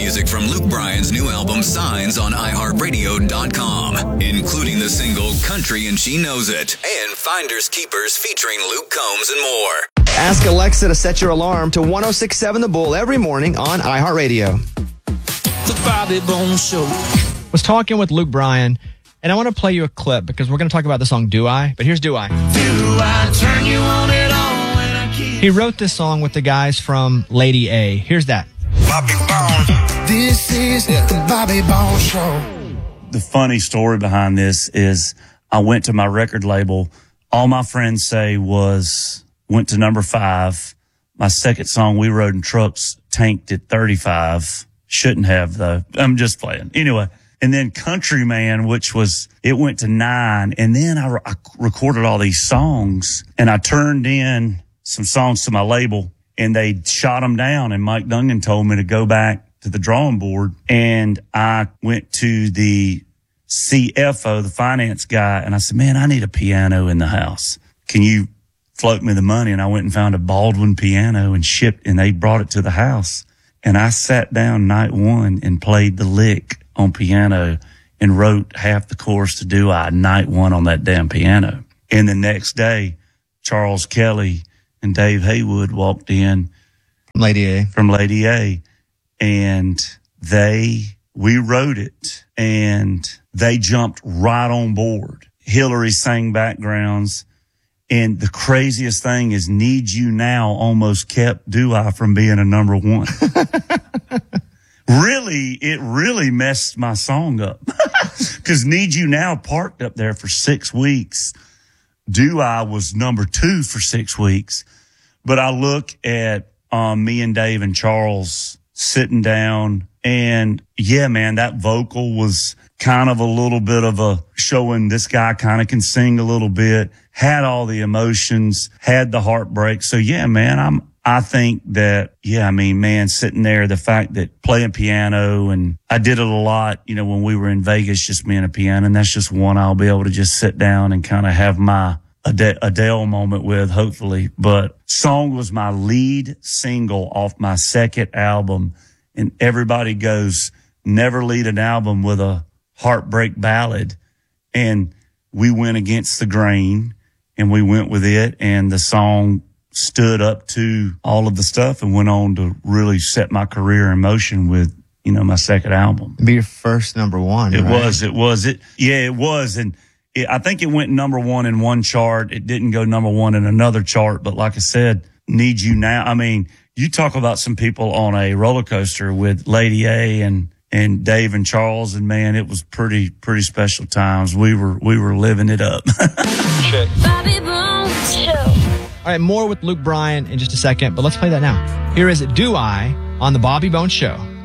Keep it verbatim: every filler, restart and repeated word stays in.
music from Luke Bryan's new album Signs on i heart radio dot com, including the single Country and She Knows It, and Finders Keepers featuring Luke Combs and more. Ask Alexa to set your alarm to one oh six point seven The Bull every morning on iHeartRadio. The Bobby Bones Show. Was talking with Luke Bryan, and I want to play you a clip because we're going to talk about the song Do I, but here's Do I. Do I turn you on and on when I keep... He wrote this song with the guys from Lady A. Here's that. Bobby Bones. This is the Bobby Bones Show. The funny story behind this is I went to my record label. All my friends say was, went to number five. My second song we rode in trucks tanked at thirty-five. Shouldn't have though. I'm just playing. Anyway. And then Countryman, which was, it went to nine. And then I, I recorded all these songs and I turned in some songs to my label and they shot them down. And Mike Dungan told me to go back to the drawing board. And I went to the C F O, the finance guy, and I said, man, I need a piano in the house. Can you float me the money? And I went and found a Baldwin piano and shipped, and they brought it to the house. And I sat down night one and played the lick on piano and wrote half the chorus to Do I night one on that damn piano. And the next day, Charles Kelly and Dave Haywood walked in From Lady A. From Lady A. And they, we wrote it and they jumped right on board. Hillary sang backgrounds. And the craziest thing is Need You Now almost kept Do I from being a number one. Really, it really messed my song up because Need You Now parked up there for six weeks. Do I was number two for six weeks. But I look at um, me and Dave and Charles sitting down and yeah, man, that vocal was kind of a little bit of a showing this guy kind of can sing a little bit, had all the emotions, had the heartbreak. So yeah, man, I'm, I think that, yeah, I mean, man, sitting there, the fact that playing piano, and I did it a lot, you know, when we were in Vegas, just me and a piano, and that's just one I'll be able to just sit down and kind of have my Ade- Adele moment with, hopefully. But Song was my lead single off my second album, and everybody goes, never lead an album with a heartbreak ballad. And we went against the grain, and we went with it, and the song stood up to all of the stuff and went on to really set my career in motion with, you know, my second album. Be your first number one. It right? was, it was, it, yeah, it was. And it, I think it went number one in one chart. It didn't go number one in another chart. But like I said, Need You Now. I mean, you talk about some people on a roller coaster with Lady A and, and Dave and Charles, and man, it was pretty, pretty special times. We were, we were living it up. Check. Bobby Bones Show. All right, more with Luke Bryan in just a second, but let's play that now. Here is Do I on the Bobby Bones Show.